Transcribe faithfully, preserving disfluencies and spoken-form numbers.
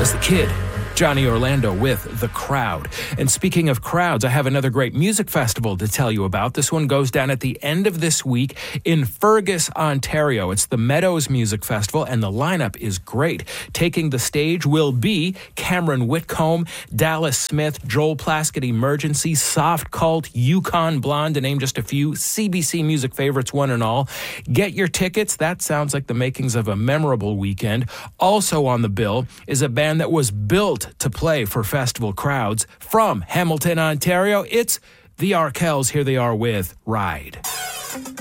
was The Kid. Johnny Orlando with The Crowd. And speaking of crowds, I have another great music festival to tell you about. This one goes down at the end of this week in Fergus, Ontario. It's the Meadows Music Festival, and the lineup is great. Taking the stage will be Cameron Whitcomb, Dallas Smith, Joel Plaskett Emergency, Soft Cult, Yukon Blonde, to name just a few C B C music favorites, one and all. Get your tickets. That sounds like the makings of a memorable weekend. Also on the bill is a band that was built to play for festival crowds from Hamilton, Ontario. It's the Arkells. Here they are with Ride.